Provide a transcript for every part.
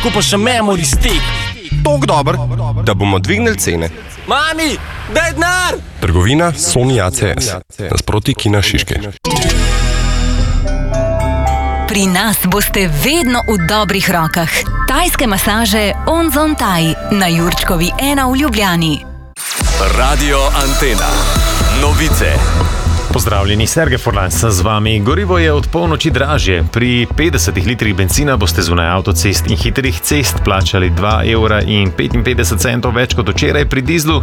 kupa še memory stick. Tok dober, da bomo dvignili cene. Mami, daj denar! Trgovina Sony ACS, nasproti Kina Šiške. Pri nas boste vedno v dobrih rokah. Tajske masaže Onzon Thai na Jurčkovi 1 v Ljubljani. Radio Antena. Novice. Pozdravljeni, Sergej Forlans z vami. Gorivo je od polnoči dražje. Pri 50 litrih benzina boste zunaj avtocest in hitrih cest plačali 2,55 € več kot včeraj, pri dizlu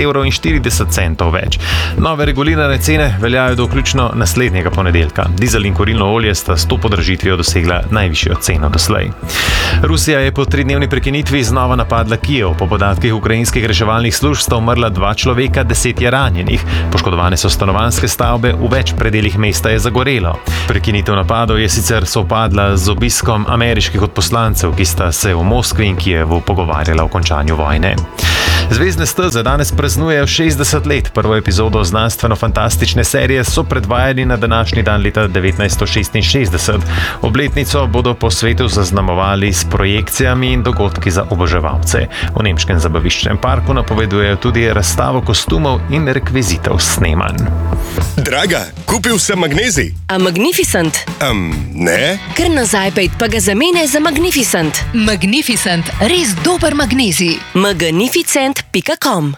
6,40 € več. Nove regulirane cene veljajo do vključno naslednjega ponedeljka. Dizel in kurilno olje sta s to podražitvijo dosegla najvišjo ceno doslej. Rusija je po 3-dnevni prekinitvi znova napadla Kijev. Po podatkih ukrajinskih reševalnih služb sta umrla 2 človeka, 10 je ranjenih. Poškodovane so stanovanjske stavbe, v več predelih mesta je zagorelo. Prekinitev napadov je sicer sovpadla z obiskom ameriških odposlancev, ki sta se v Moskvi in Kijevu pogovarjala o končanju vojne. Zvezdne steze danes praznujejo 60 let. Prvo epizodo znanstveno-fantastične serije so predvajali na današnji dan leta 1966. Obletnico bodo po svetu zaznamovali s projekcijami in dogodki za oboževalce. V nemškem zabaviščnem parku napovedujejo tudi razstavo kostumov in rekvizitov snemanj. Draga, kupil sem magnezij. A Magnificent? Ne. Kar nazaj pejt pa ga zamene za Magnificent. Magnificent, res dober magnezij. Magnificent.com.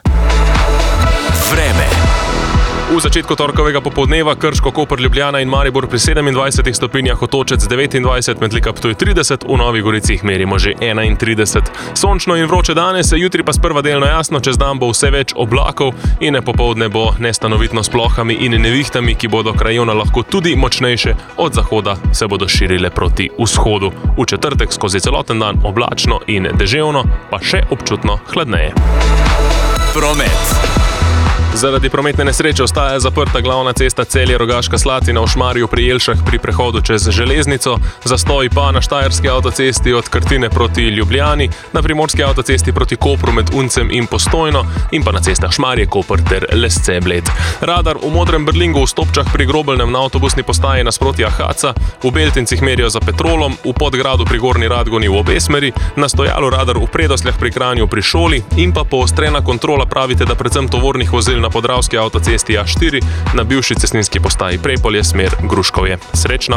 Vreme. V začetku torkovega popoldneva Krško, Koper, Ljubljana in Maribor pri 27 stopinjah, Otočec 29, Metlika Ptuj 30, v Novi Gorici merimo že 31. Sončno in vroče danes, jutri pa sprva delno jasno, čez dan bo vse več oblakov in popoldne bo nestanovitno s plohami in nevihtami, ki bodo krajevno lahko tudi močnejše, od zahoda se bodo širile proti vzhodu. V četrtek skozi celoten dan oblačno in deževno, pa še občutno hladneje. Promet. Zaradi prometne nesreče ostaja zaprta glavna cesta Celje-Rogaška Slatina v Šmarju pri Jelšah pri prehodu čez železnico, zastoj pa na Štajerski avtocesti od Krtine proti Ljubljani, na Primorski avtocesti proti Kopru med Uncem in Postojno in pa na cestah Šmarje, Koper ter Lesce, Bled. Radar v Modrem Brlingu v Stopčah pri Grobelnem na avtobusni postaji nasproti Ahaca, v Beltincih merijo za Petrolom, v Podgradu pri Gornji Radgoni v obe smeri, na stojalu radar v Predosljah pri Kranju pri šoli in pa poostrena kontrola, pravite, da predvsem tovornih vozil na Podravski avtocesti A4 na bivši cestninski postaji Prepolje, smer Gruškovje. Srečno!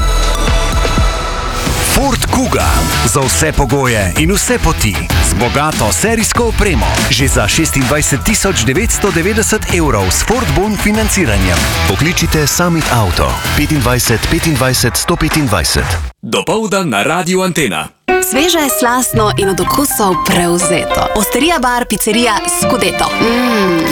Ford Kuga. Za vse pogoje in vse poti. Z bogato serijsko opremo. Že za 26.990 € s Ford Bon financiranjem. Pokličite Summit Auto 25 25 125. Dopoldan na Radio Antena. Sveže, slastno in od okusov prevzeto. Osterija bar, pizzerija Scudetto.